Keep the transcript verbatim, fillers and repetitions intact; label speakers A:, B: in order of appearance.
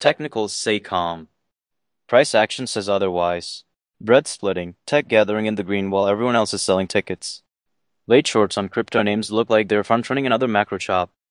A: Technicals say calm. Price action says otherwise. Bread splitting, tech gathering in the green while everyone else is selling tickets. Late shorts on crypto names look like they're front-running another macro chop.